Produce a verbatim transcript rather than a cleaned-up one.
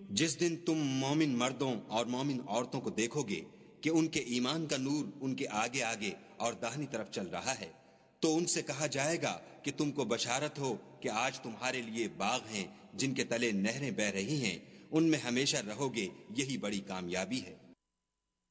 जिस दिन तुम मोमिन मर्दों और मोमिन औरतों को देखोगे कि उनके ईमान का नूर उनके आगे आगे और दाहिनी तरफ चल रहा है, तो उनसे कहा जाएगा कि तुमको बशारत हो कि आज तुम्हारे लिए बाग हैं जिनके तले नहरें बह रही हैं, उनमें हमेशा रहोगे, यही बड़ी कामयाबी है।